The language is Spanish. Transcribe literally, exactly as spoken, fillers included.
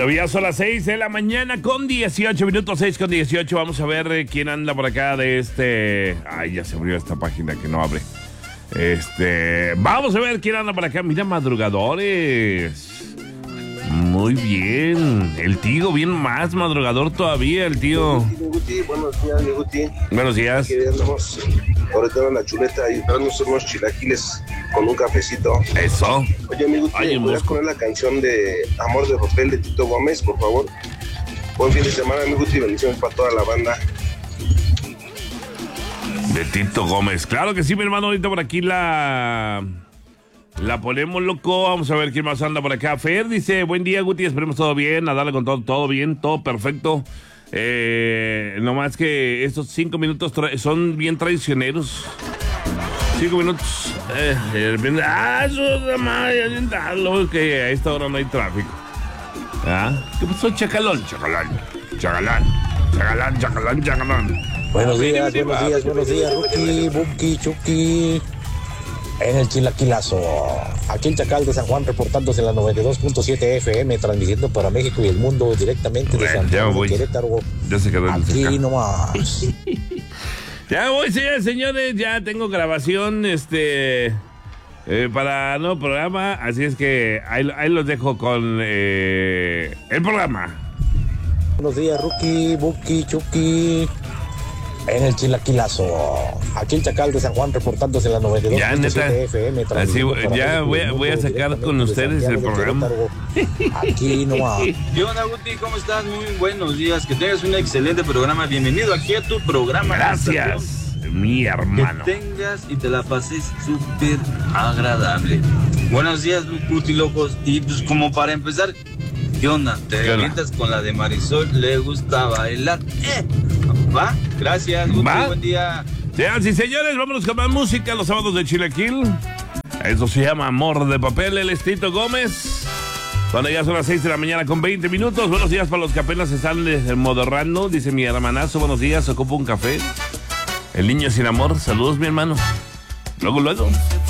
Bueno, ya son las seis de la mañana con dieciocho minutos, seis con dieciocho. Vamos a ver eh, quién anda por acá de este... Ay, ya se abrió esta página que no abre. Este... Vamos a ver quién anda por acá. Mira, madrugadores. Muy bien. El tío, bien más madrugador todavía, el tío. Mi Guti, buenos días, mi Guti. Buenos días. Aquí andamos ahorita en la chuleta y dándonos unos chilaquiles con un cafecito. Eso. Oye, mi Guti, Ay, ¿puedes mosco. poner la canción de Amor de Papel de Tito Gómez, por favor? Buen fin de semana, mi Guti, bendiciones para toda la banda. De Tito Gómez. Claro que sí, mi hermano. Ahorita por aquí la... La ponemos, loco. Vamos a ver quién más anda por acá. Fer dice, buen día, Guti, esperemos todo bien. A darle con todo, todo bien, todo perfecto. Eh, nomás que estos cinco minutos tra- son bien traicioneros. Cinco minutos. Eh, de repente, ah, eso es más, que a esta hora no hay tráfico. ¿Ah? ¿Qué pasó, chacalón? Chacalón, chacalón, chacalón, chacalón, chacalón. Buenos días, buenos días, buenos días, Ruki, Buki, Chuki. En el Chilaquilazo. Aquí el Chacal de San Juan reportándose en la noventa y dos punto siete F M, transmitiendo para México y el mundo directamente de Bueno, ya Santiago voy. de Querétaro. Ya se quedó en el Aquí Chacal. nomás. Ya voy, señores, señores, ya tengo grabación, este, eh, para nuevo programa, así es que ahí, ahí los dejo con eh, el programa. Buenos días, Ruki, Buki, Chuki. En el Chilaquilazo. Aquí el Chacal de San Juan reportándose en la noventa y dos Ya, punto neta, siete F M. así, transmitiendo para ya México y voy, el a- voy a mundo sacar con directamente de ustedes el Santiago de programa. Querétaro. Aquí nomás. ¿Qué onda, Guti? ¿Cómo estás? Muy buenos días. Que tengas un excelente programa. Bienvenido aquí a tu programa. Gracias, mi hermano. Que tengas y te la pases súper agradable. Buenos días, Guti locos. Y pues como para empezar, ¿qué onda? ¿Te ¿Qué onda? avientas con la de Marisol? ¿Le gusta bailar? Eh, ¿va? Gracias, Guti. ¿Va? Buen día. Señoras y señores, vámonos con más música los sábados de Chilaquil. Eso se llama Amor de Papel, el Tito Gómez. Cuando ya son las seis de la mañana con veinte minutos. Buenos días para los que apenas se están desmodorrando. Dice mi hermanazo, buenos días, ocupo un café. El niño sin amor, saludos mi hermano. Luego, luego.